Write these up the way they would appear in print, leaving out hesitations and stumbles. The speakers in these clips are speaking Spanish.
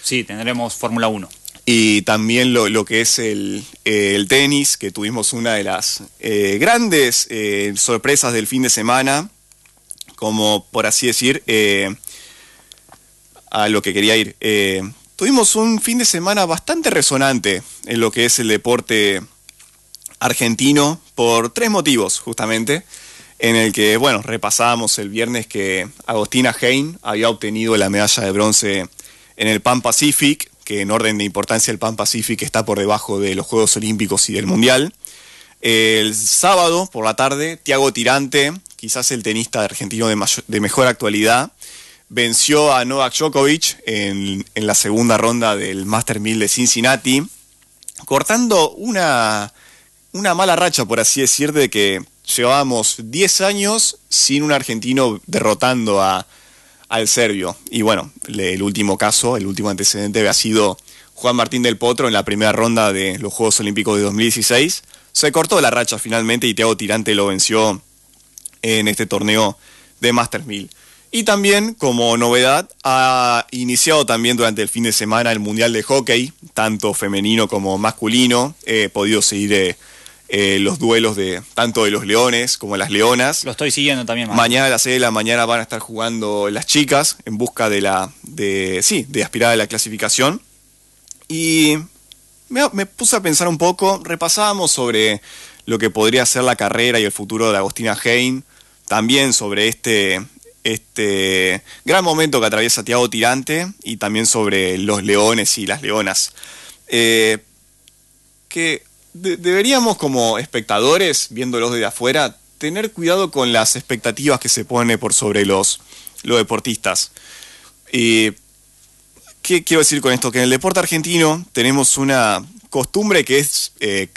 Sí, tendremos Fórmula 1. Y también lo que es el tenis, que tuvimos una de las grandes sorpresas del fin de semana, como por así decir, a lo que quería ir. Tuvimos un fin de semana bastante resonante en lo que es el deporte argentino por 3 motivos, justamente, en el que, bueno, repasábamos el viernes que Agostina Hein había obtenido la medalla de bronce en el Pan Pacific, que en orden de importancia el Pan Pacific está por debajo de los Juegos Olímpicos y del Mundial. El sábado por la tarde, Thiago Tirante, quizás el tenista argentino de mejor actualidad, venció a Novak Djokovic en la segunda ronda del Master 1000 de Cincinnati, cortando una mala racha, por así decir, de que llevábamos 10 años sin un argentino derrotando al serbio. Y bueno, el último caso, el último antecedente había sido Juan Martín del Potro en la primera ronda de los Juegos Olímpicos de 2016. Se cortó la racha finalmente y Thiago Tirante lo venció en este torneo de Masters 1000. Y también, como novedad, ha iniciado también durante el fin de semana el Mundial de Hockey, tanto femenino como masculino. He podido seguir los duelos tanto de los leones como las leonas. Lo estoy siguiendo también. Mañana a las 6 de la mañana van a estar jugando las chicas en busca de aspirar a la clasificación. Y me puse a pensar un poco, repasábamos sobre lo que podría ser la carrera y el futuro de Agostina Hein, también sobre este gran momento que atraviesa Thiago Tirante y también sobre los leones y las leonas. Que deberíamos, como espectadores, viéndolos desde afuera, tener cuidado con las expectativas que se pone por sobre los deportistas. ¿Qué quiero decir con esto? Que en el deporte argentino tenemos una costumbre que es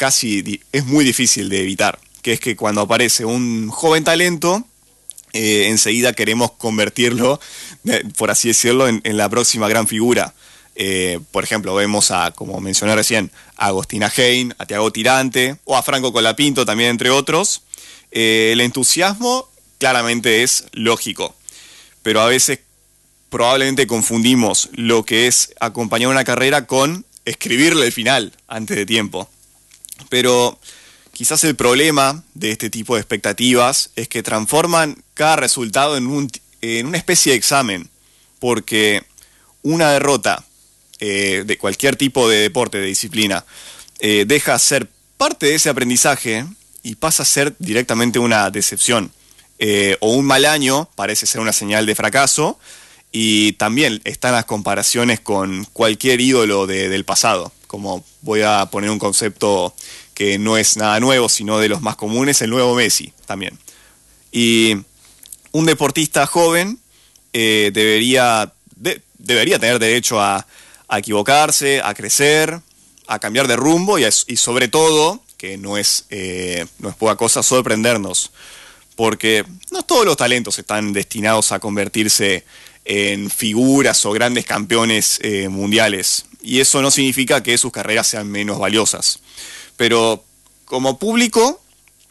muy difícil de evitar, que es que cuando aparece un joven talento, enseguida queremos convertirlo, por así decirlo, en la próxima gran figura. Por ejemplo, vemos como mencioné recién, a Agostina Hein, a Thiago Tirante o a Franco Colapinto también, entre otros. El entusiasmo claramente es lógico, pero a veces probablemente confundimos lo que es acompañar una carrera con escribirle el final antes de tiempo. Pero quizás el problema de este tipo de expectativas es que transforman cada resultado en una especie de examen, porque una derrota de cualquier tipo de deporte, de disciplina, deja ser parte de ese aprendizaje y pasa a ser directamente una decepción. O un mal año parece ser una señal de fracaso, y también están las comparaciones con cualquier ídolo del pasado, como voy a poner un concepto que no es nada nuevo, sino de los más comunes, el nuevo Messi también. Y un deportista joven debería tener derecho a equivocarse, a crecer, a cambiar de rumbo y sobre todo, que no es poca cosa, sorprendernos. Porque no todos los talentos están destinados a convertirse en figuras o grandes campeones mundiales. Y eso no significa que sus carreras sean menos valiosas. Pero como público,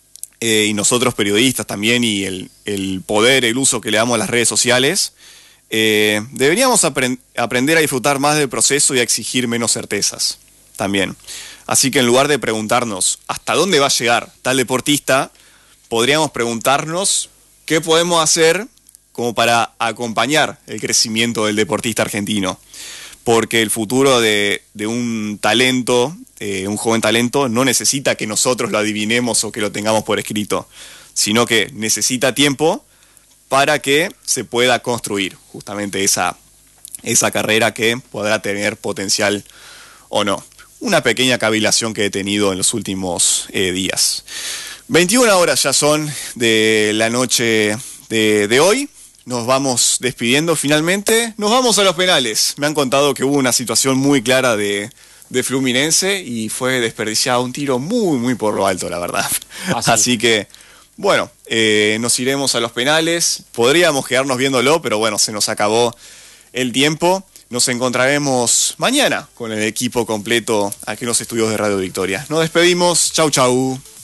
y nosotros periodistas también, y el poder, el uso que le damos a las redes sociales, deberíamos aprender a disfrutar más del proceso y a exigir menos certezas también. Así que en lugar de preguntarnos hasta dónde va a llegar tal deportista, podríamos preguntarnos qué podemos hacer como para acompañar el crecimiento del deportista argentino. Porque el futuro de un talento, un joven talento, no necesita que nosotros lo adivinemos o que lo tengamos por escrito, sino que necesita tiempo para que se pueda construir justamente esa carrera que podrá tener potencial o no. Una pequeña cavilación que he tenido en los últimos días. 21 horas ya son de la noche de hoy. Nos vamos despidiendo finalmente. Nos vamos a los penales. Me han contado que hubo una situación muy clara de Fluminense y fue desperdiciado un tiro muy, muy por lo alto, la verdad. Así que, bueno, nos iremos a los penales. Podríamos quedarnos viéndolo, pero bueno, se nos acabó el tiempo. Nos encontraremos mañana con el equipo completo aquí en los estudios de Radio Victoria. Nos despedimos. Chau, chau.